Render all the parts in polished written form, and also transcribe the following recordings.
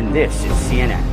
and this is CNN.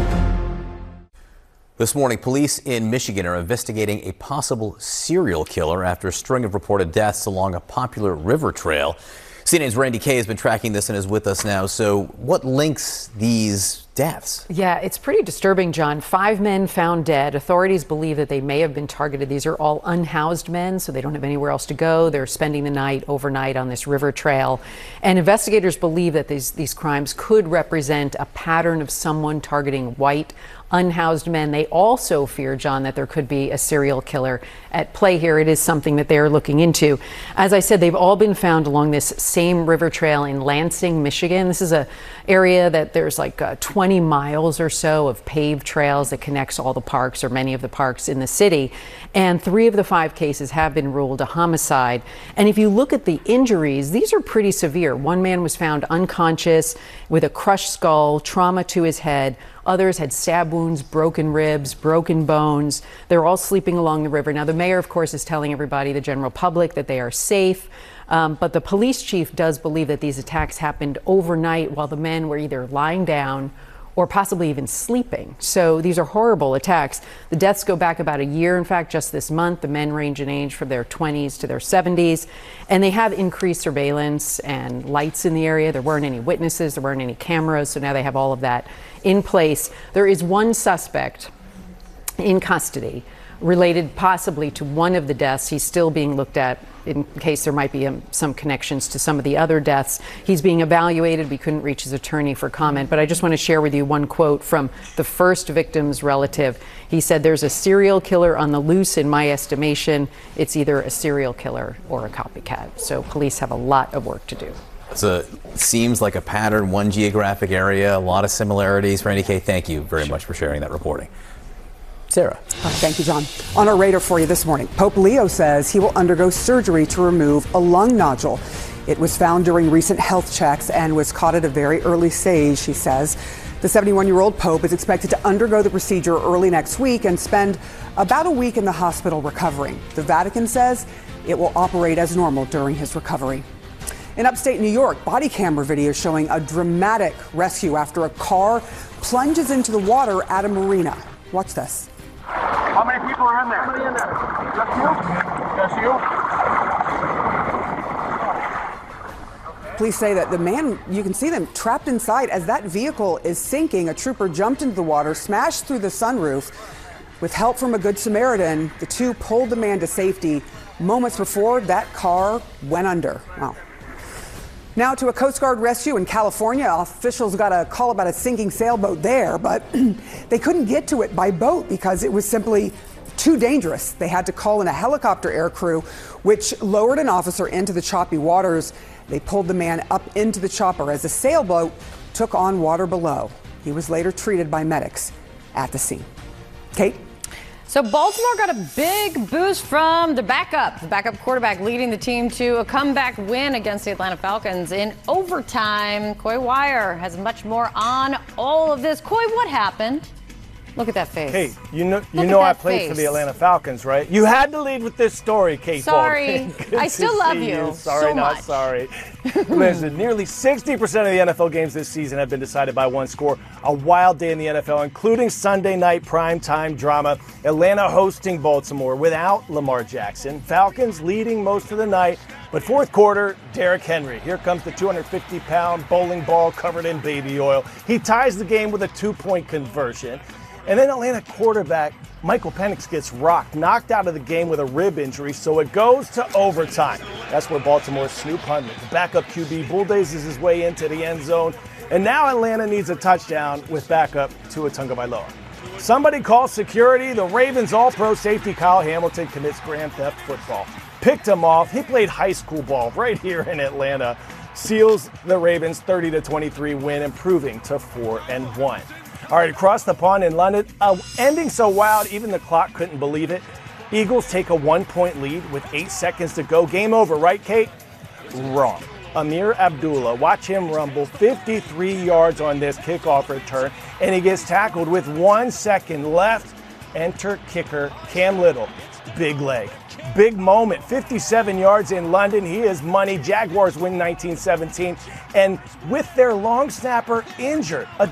This morning, police in Michigan are investigating a possible serial killer after a string of reported deaths along a popular river trail. CNN's Randy Kay has been tracking this and is with us now. So what links these deaths? Yeah, it's pretty disturbing, John. 5 men found dead. Authorities believe that they may have been targeted. These are all unhoused men, so they don't have anywhere else to go. They're spending the night overnight on this river trail. And investigators believe that these crimes could represent a pattern of someone targeting white, unhoused men. They also fear, John, that there could be a serial killer at play here. It is something that they're looking into. As I said, they've all been found along this same river trail in Lansing, Michigan. This is an area that there's like 20 miles or so of paved trails that connects all the parks, or many of the parks in the city. And 3 of the 5 cases have been ruled a homicide. And if you look at the injuries, these are pretty severe. One man was found unconscious with a crushed skull, trauma to his head. Others had stab wounds, broken ribs, broken bones. They're all sleeping along the river. Now, the mayor, of course, is telling everybody, the general public, that they are safe. But the police chief does believe that these attacks happened overnight while the men were either lying down or possibly even sleeping. So these are horrible attacks. The deaths go back about a year. In fact, just this month, the men range in age from their 20s to their 70s. And they have increased surveillance and lights in the area. There weren't any witnesses. There weren't any cameras. So now they have all of that in place. There is one suspect in custody related possibly to one of the deaths. He's still being looked at in case there might be some connections to some of the other deaths. He's being evaluated. We couldn't reach his attorney for comment, but I just want to share with you one quote from the first victim's relative. He said, "There's a serial killer on the loose in my estimation. It's either a serial killer or a copycat." So police have a lot of work to do. So it seems like a pattern, one geographic area, a lot of similarities. Randy Kay, thank you very much for sharing that reporting. Sarah. Thank you, John. On our radar for you this morning, Pope Leo says he will undergo surgery to remove a lung nodule. It was found during recent health checks and was caught at a very early stage, he says. The 71-year-old Pope is expected to undergo the procedure early next week and spend about a week in the hospital recovering. The Vatican says it will operate as normal during his recovery. In upstate New York, body camera video showing a dramatic rescue after a car plunges into the water at a marina. Watch this. How many people are in there? How many in there? Just you? Just you? Police say that the man, you can see them trapped inside. As that vehicle is sinking, a trooper jumped into the water, smashed through the sunroof. With help from a Good Samaritan, the two pulled the man to safety. Moments before, that car went under. Wow. Now to a Coast Guard rescue in California. Officials got a call about a sinking sailboat there, but they couldn't get to it by boat because it was simply too dangerous. They had to call in a helicopter air crew, which lowered an officer into the choppy waters. They pulled the man up into the chopper as the sailboat took on water below. He was later treated by medics at the scene. Kate? So Baltimore got a big boost from the backup quarterback leading the team to a comeback win against the Atlanta Falcons in overtime. Coy Wire has much more on all of this. Coy, what happened? Look at that face. Kate, you know I played for the Atlanta Falcons, right? You had to lead with this story, Kate. Sorry. I still love you. Sorry, so not much. sorry. Listen, nearly 60% of the NFL games this season have been decided by one score. A wild day in the NFL, including Sunday night primetime drama. Atlanta hosting Baltimore without Lamar Jackson. Falcons leading most of the night. But fourth quarter, Derrick Henry. Here comes the 250-pound bowling ball covered in baby oil. He ties the game with a 2-point conversion. And then Atlanta quarterback Michael Penix gets rocked, knocked out of the game with a rib injury, so it goes to overtime. That's where Baltimore's Snoop Hundley, the backup QB, bulldozes his way into the end zone. And now Atlanta needs a touchdown with backup Tua Tagovailoa. Somebody call security. The Ravens all-pro safety Kyle Hamilton commits grand theft football. Picked him off. He played high school ball right here in Atlanta. Seals the Ravens' 30-23 win, improving to 4-1. All right, across the pond in London, ending so wild, even the clock couldn't believe it. Eagles take a 1-point lead with 8 seconds to go. Game over, right, Kate? Wrong. Amir Abdullah, watch him rumble 53 yards on this kickoff return, and he gets tackled with 1 second left. Enter kicker Cam Little. Big leg. Big moment. 57 yards in London. He is money. Jaguars win 19-17. And with their long snapper injured, a